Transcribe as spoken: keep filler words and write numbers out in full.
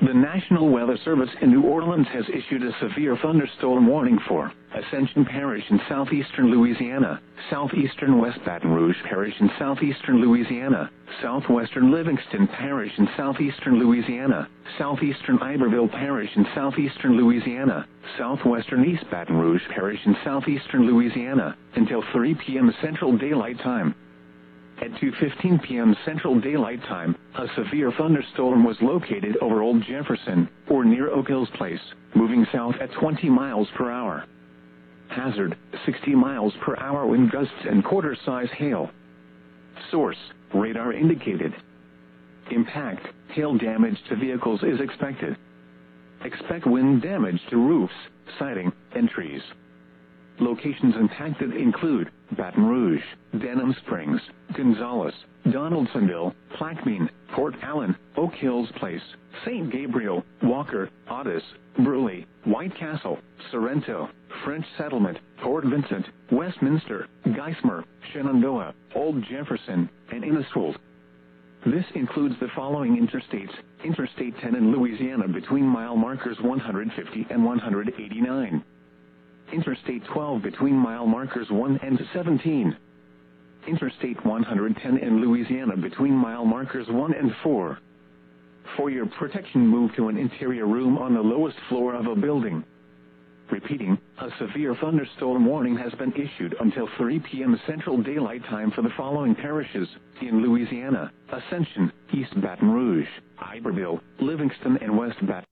The National Weather Service in New Orleans has issued a severe thunderstorm warning for Ascension Parish in southeastern Louisiana, southeastern West Baton Rouge Parish in southeastern Louisiana, southwestern Livingston Parish in southeastern Louisiana, southeastern Iberville Parish in southeastern Louisiana, southwestern East Baton Rouge Parish in southeastern Louisiana, until three p m Central Daylight Time. At two fifteen p m Central Daylight Time, a severe thunderstorm was located over Old Jefferson, or near Oak Hills Place, moving south at twenty miles per hour. Hazard, sixty miles per hour wind gusts and quarter-size hail. Source, radar indicated. Impact, hail damage to vehicles is expected. Expect wind damage to roofs, siding, and trees. Locations impacted include Baton Rouge, Denham Springs, Gonzales, Donaldsonville, Plaquemine, Port Allen, Oak Hills Place, Saint Gabriel, Walker, Otis, Bruley, White Castle, Sorrento, French Settlement, Port Vincent, Westminster, Geismar, Shenandoah, Old Jefferson, and Innisfail. This includes the following interstates: Interstate ten in Louisiana between mile markers one hundred fifty and one hundred eighty-nine. Interstate twelve between mile markers one and seventeen. Interstate one hundred ten in Louisiana between mile markers one and four. For your protection, move to an interior room on the lowest floor of a building. Repeating, a severe thunderstorm warning has been issued until three p m Central Daylight Time for the following parishes in Louisiana: Ascension, East Baton Rouge, Iberville, Livingston, and West Baton